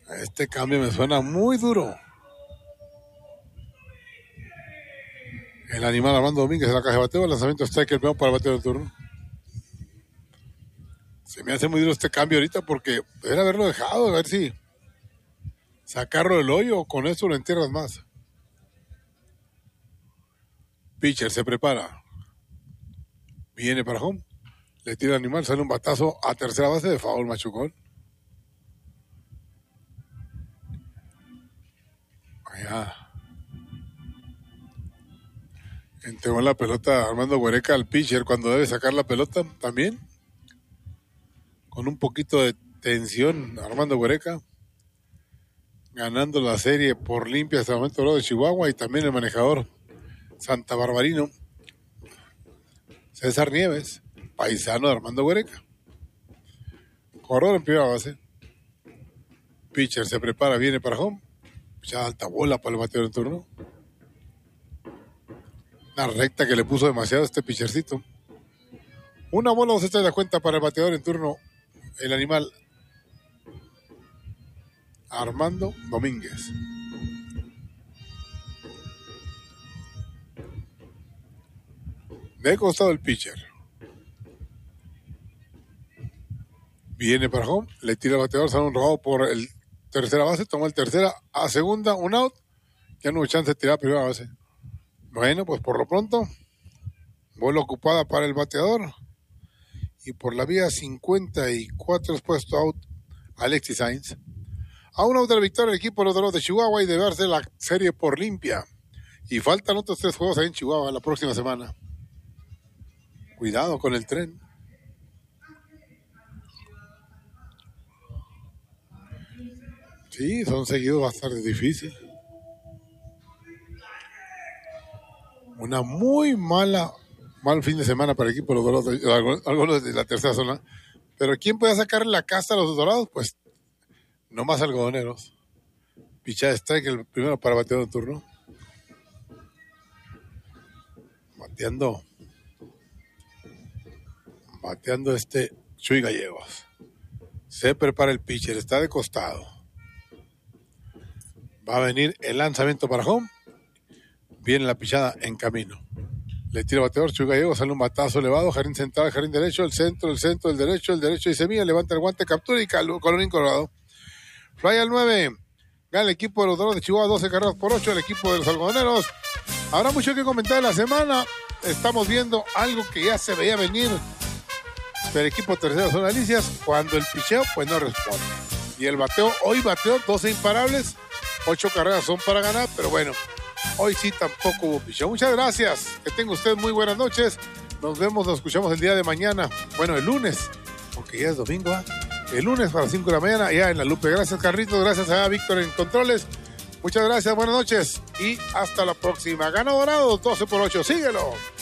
Este cambio me suena muy duro. El animal Armando Domínguez en la caja de bateo. El lanzamiento strike el peón para el bateo del turno. Se me hace muy duro este cambio ahorita porque debería haberlo dejado, a ver si sacarlo del hoyo o con eso lo entierras más. Pitcher se prepara. Viene para home. Le tira el animal, sale un batazo a tercera base de foul, machucón. Allá. Entregó la pelota Armando Huereca al pitcher cuando debe sacar la pelota también. Con un poquito de tensión, Armando Huereca. Ganando la serie por limpia hasta el momento de Chihuahua y también el manejador Santa Barbarino. César Nieves, paisano de Armando Huereca. Corredor en primera base. Pitcher se prepara, viene para home. Ya alta bola para el bateador en turno. Una recta que le puso demasiado a este pitchercito. Una bola, 2 strikes de la cuenta para el bateador en turno. El animal Armando Domínguez. De costado el pitcher. Viene para home, le tira el bateador, sale un robado por el tercera base, tomó el tercera a segunda, un out. Ya no hubo chance de tirar a primera base. Bueno, pues por lo pronto, bola ocupada para el bateador. Y por la vía 54 es puesto out Alexis Sainz. A una otra victoria el equipo de los Dorados de Chihuahua y debe darse la serie por limpia. Y faltan otros 3 juegos ahí en Chihuahua la próxima semana. Cuidado con el tren. Sí, son seguidos, va a estar difícil. Una muy mal fin de semana para el equipo de los Dorados, algunos de la tercera zona. Pero ¿quién puede sacarle la casta a los Dorados? Pues no más algodoneros. Pichada strike el primero para bateador en turno. Bateando Chuy Gallegos. Se prepara el pitcher, está de costado. Va a venir el lanzamiento para home. Viene la pichada en camino. Le tira el bateador, Chuy Gallegos, sale un batazo elevado, jardín central, jardín derecho, el centro, el derecho y semilla, levanta el guante, captura y colorín colorado. Fly al 9. Gana el equipo de los Dorados de Chihuahua 12 carreras por 8. El equipo de los algodoneros. Habrá mucho que comentar en la semana. Estamos viendo algo que ya se veía venir del equipo tercera zona Alicias cuando el picheo pues no responde. Y el bateo, hoy bateó 12 imparables. 8 carreras son para ganar, pero bueno, hoy sí tampoco hubo picheo. Muchas gracias. Que tenga usted muy buenas noches. Nos vemos, nos escuchamos el día de mañana. Bueno, el lunes, porque ya es domingo, ¿eh? El lunes a las 5 de la mañana, ya en La Lupe. Gracias, Carlitos. Gracias a Víctor en Controles. Muchas gracias, buenas noches y hasta la próxima. Gana Dorados, 12 por 8. Síguelo.